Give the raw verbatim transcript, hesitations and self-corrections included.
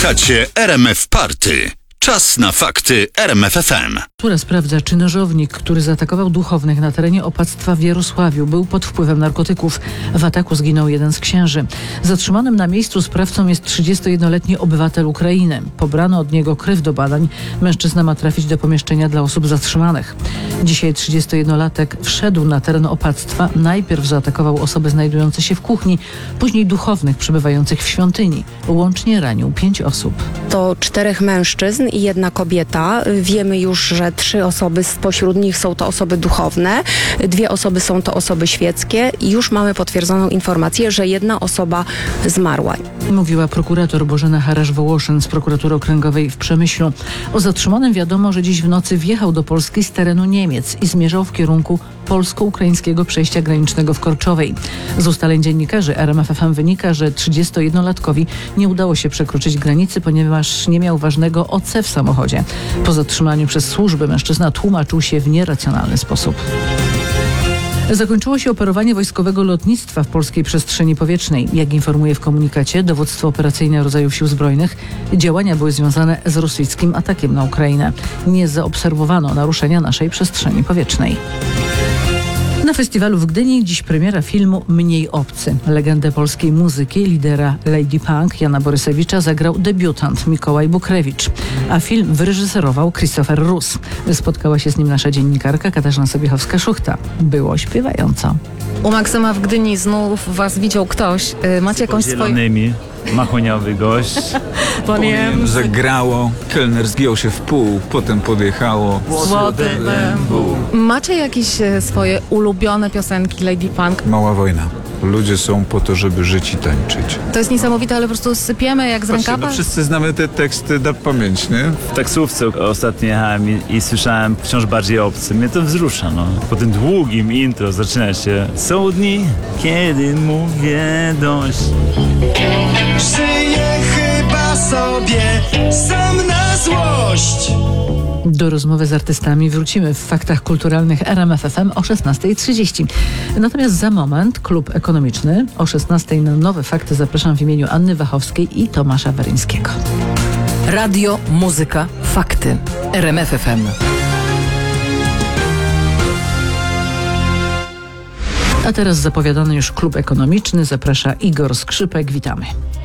Słuchacie R M F Party. Czas na fakty R M F F M. Która sprawdza, czy nożownik, który zaatakował duchownych na terenie opactwa w Jarosławiu, był pod wpływem narkotyków. W ataku zginął jeden z księży. Zatrzymanym na miejscu sprawcą jest trzydziestojednoletni obywatel Ukrainy. Pobrano od niego krew do badań. Mężczyzna ma trafić do pomieszczenia dla osób zatrzymanych. Dzisiaj trzydziestojednolatek wszedł na teren opactwa. Najpierw zaatakował osoby znajdujące się w kuchni, później duchownych przebywających w świątyni. Łącznie ranił pięć osób. To czterech mężczyzn i jedna kobieta. Wiemy już, że trzy osoby spośród nich są to osoby duchowne, dwie osoby są to osoby świeckie i już mamy potwierdzoną informację, że jedna osoba zmarła. Mówiła prokurator Bożena Harasz-Wołoszyn z prokuratury okręgowej w Przemyślu. O zatrzymanym wiadomo, że dziś w nocy wjechał do Polski z terenu Niemiec i zmierzał w kierunku polsko-ukraińskiego przejścia granicznego w Korczowej. Z ustaleń dziennikarzy R M F F M wynika, że trzydziestojednolatkowi nie udało się przekroczyć granicy, ponieważ nie miał ważnego O C w samochodzie. Po zatrzymaniu przez służby mężczyzna tłumaczył się w nieracjonalny sposób. Zakończyło się operowanie wojskowego lotnictwa w polskiej przestrzeni powietrznej. Jak informuje w komunikacie Dowództwo Operacyjne Rodzajów Sił Zbrojnych, działania były związane z rosyjskim atakiem na Ukrainę. Nie zaobserwowano naruszenia naszej przestrzeni powietrznej. Na festiwalu w Gdyni dziś premiera filmu Mniej obcy. Legendę polskiej muzyki, lidera Lady Punk Jana Borysewicza zagrał debiutant Mikołaj Bukrewicz, a film wyreżyserował Christopher Rus. Spotkała się z nim nasza dziennikarka Katarzyna Sobiechowska-Szuchta. Było śpiewająco. U Maksyma w Gdyni znów was widział ktoś. Macie jakąś swoją... zielonymi, machoniowy gość. Powiem, że grało, kelner zgiął się w pół, potem podjechało. Złoty bębu. Macie jakieś e, swoje ulubione piosenki Lady Punk? Mała wojna. Ludzie są po to, żeby żyć i tańczyć. To jest niesamowite, ale po prostu sypiemy jak z Patrzcie, rękawa. no wszyscy znamy te teksty na pamięć, nie? W taksówce ostatnio jechałem i, i słyszałem wciąż bardziej obcy. Mnie to wzrusza, no. Po tym długim intro zaczyna się: są dni, kiedy mówię dość. Żyję chyba sobie sam na złość. Do rozmowy z artystami wrócimy w Faktach Kulturalnych R M F F M o szesnasta trzydzieści. Natomiast za moment Klub Ekonomiczny. O szesnastej na nowe fakty zapraszam w imieniu Anny Wachowskiej i Tomasza Weryńskiego. Radio, muzyka, fakty. R M F F M. A teraz zapowiadany już Klub Ekonomiczny. Zaprasza Igor Skrzypek. Witamy.